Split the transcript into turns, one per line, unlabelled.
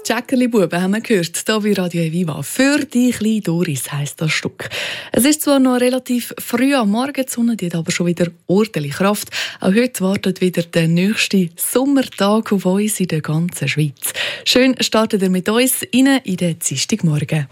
Tschäckerli-Buben haben wir gehört, hier bei Radio Viva. Für die kleine Doris heisst das Stück. Es ist zwar noch relativ früh am Morgen, die Sonne hat aber schon wieder ordentlich Kraft. Auch heute wartet wieder der nächste Sommertag auf uns in der ganzen Schweiz. Schön startet ihr mit uns rein in den Dienstagmorgen.